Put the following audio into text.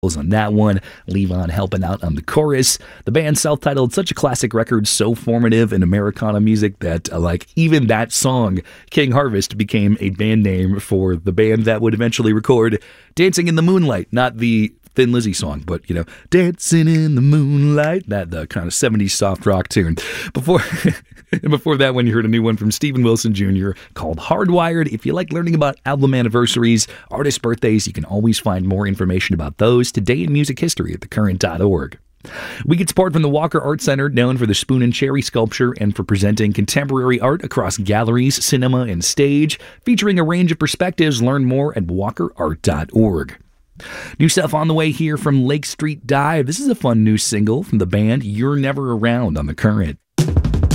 on that one, Levon helping out on the chorus. The band self-titled, such a classic record, so formative in Americana music that even that song, King Harvest, became a band name for the band that would eventually record Dancing in the Moonlight, not the Thin Lizzy song, but, Dancing in the Moonlight, that the kind of 70s soft rock tune. Before that one, you heard a new one from Steven Wilson Jr. called Hardwired. If you like learning about album anniversaries, artist birthdays, you can always find more information about those today in music history at thecurrent.org. We get support from the Walker Art Center, known for the Spoon and Cherry sculpture and for presenting contemporary art across galleries, cinema, and stage. Featuring a range of perspectives, learn more at walkerart.org. New stuff on the way here from Lake Street Dive. This is a fun new single from the band You're Never Around on The Current.